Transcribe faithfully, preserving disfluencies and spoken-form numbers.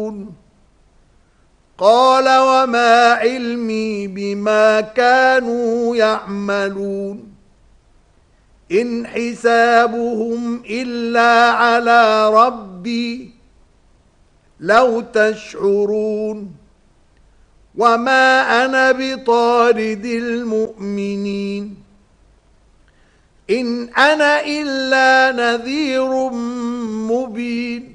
قال وما علمي بما كانوا يعملون إن حسابهم إلا على ربي لو تشعرون وما أنا بطارد المؤمنين إن أنا إلا نذير مبين